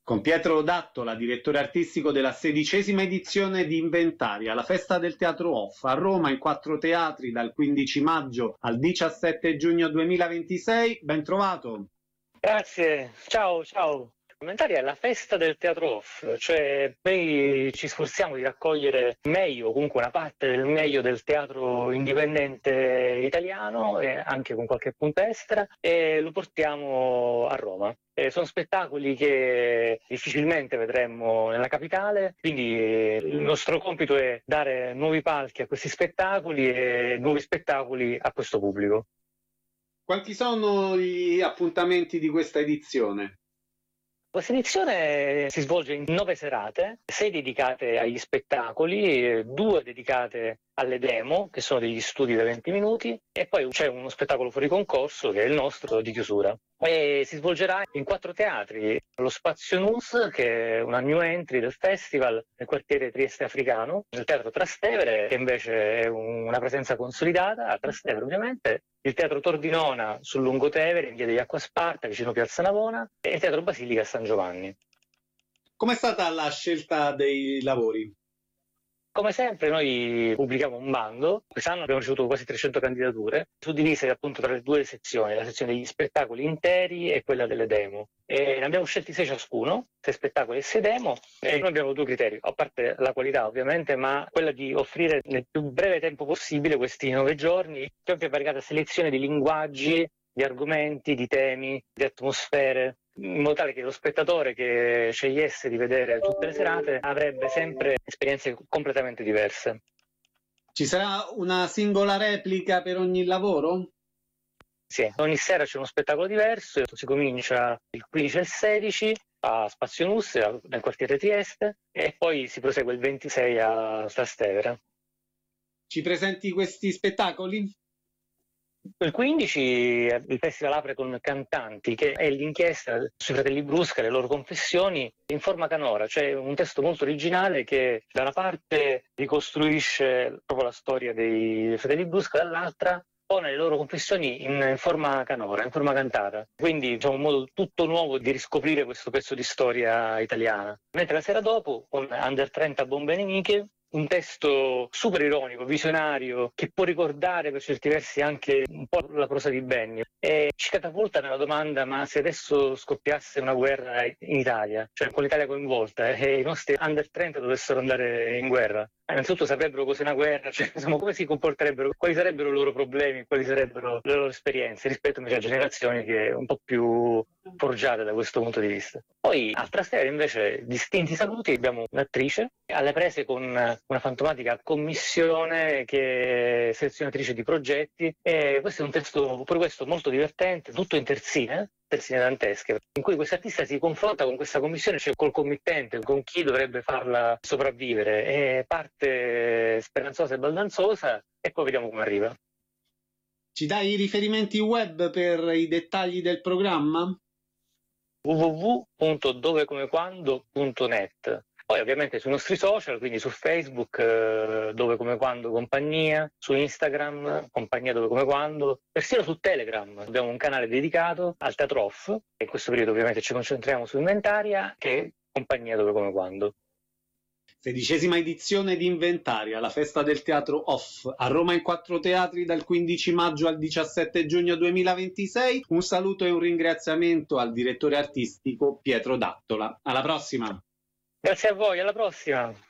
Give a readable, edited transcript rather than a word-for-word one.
Con Pietro Dattola, direttore artistico della 16ª edizione di Inventaria, la festa del teatro Off a Roma in 4 teatri dal 15 maggio al 17 giugno 2026. Ben trovato. Grazie, ciao. Inventaria è la festa del teatro Off, cioè noi ci sforziamo di raccogliere meglio, comunque una parte del meglio del teatro indipendente italiano, e anche con qualche punta estera, e lo portiamo a Roma. Sono spettacoli che difficilmente vedremmo nella capitale, quindi il nostro compito è dare nuovi palchi a questi spettacoli e nuovi spettacoli a questo pubblico. Quanti sono gli appuntamenti di questa edizione? Questa edizione si svolge in 9 serate, 6 dedicate agli spettacoli, 2 dedicate alle demo, che sono degli studi da 20 minuti, e poi c'è uno spettacolo fuori concorso, che è il nostro, di chiusura. E si svolgerà in 4 teatri: lo Spazio Nus, che è una new entry del festival nel quartiere Trieste Africano, il Teatro Trastevere, che invece è una presenza consolidata a Trastevere ovviamente, il Teatro Tordinona sul Lungotevere, in via degli Acquasparta, vicino Piazza Navona, e il Teatro Basilica a San Giovanni. Com'è stata la scelta dei lavori? Come sempre noi pubblichiamo un bando, quest'anno abbiamo ricevuto quasi 300 candidature, suddivise appunto tra le 2 sezioni, la sezione degli spettacoli interi e quella delle demo. E ne abbiamo scelti 6 ciascuno, 6 spettacoli e 6 demo, e noi abbiamo 2 criteri, a parte la qualità ovviamente, ma quella di offrire nel più breve tempo possibile, questi 9 giorni, più ampia e variegata selezione di linguaggi, di argomenti, di temi, di atmosfere, in modo tale che lo spettatore che scegliesse di vedere tutte le serate avrebbe sempre esperienze completamente diverse. Ci sarà una singola replica per ogni lavoro? Sì, ogni sera c'è uno spettacolo diverso, si comincia il 15 e il 16 a Spazio Nus, nel quartiere Trieste, e poi si prosegue il 26 a Trastevere. Ci presenti questi spettacoli? Il 15 il festival apre con Cantanti, che è l'inchiesta sui fratelli Brusca, le loro confessioni in forma canora, cioè un testo molto originale che da una parte ricostruisce proprio la storia dei fratelli Brusca, dall'altra pone le loro confessioni in forma canora, in forma cantata. Quindi diciamo un modo tutto nuovo di riscoprire questo pezzo di storia italiana. Mentre la sera dopo, con Under 30 Bombe Nemiche, un testo super ironico, visionario, che può ricordare per certi versi anche un po' la prosa di Benni, e ci catapulta nella domanda: ma se adesso scoppiasse una guerra in Italia, cioè con l'Italia coinvolta, e i nostri under 30 dovessero andare in guerra, innanzitutto saprebbero cos'è una guerra, cioè, insomma, come si comporterebbero, quali sarebbero i loro problemi, quali sarebbero le loro esperienze rispetto invece a generazioni che è un po' più forgiate da questo punto di vista. Poi a Trastevere invece, distinti saluti, abbiamo un'attrice alle prese con una fantomatica commissione che è selezionatrice di progetti, e questo è un testo pure questo molto divertente, tutto in terzine dantesche, in cui questa artista si confronta con questa commissione, cioè col committente, con chi dovrebbe farla sopravvivere, e parte speranzosa e baldanzosa e poi vediamo come arriva. Ci dai i riferimenti web per i dettagli del programma? www.dovecomequando.net. Poi ovviamente sui nostri social, quindi su Facebook Dove Come Quando Compagnia, su Instagram Compagnia Dove Come Quando, persino su Telegram abbiamo un canale dedicato al teatro Off, e in questo periodo ovviamente ci concentriamo su Inventaria, che è Compagnia Dove Come Quando. 16ª edizione di Inventaria, la festa del teatro Off a Roma in 4 teatri dal 15 maggio al 17 giugno 2026. Un saluto e un ringraziamento al direttore artistico Pietro Dattola. Alla prossima! Grazie a voi, alla prossima!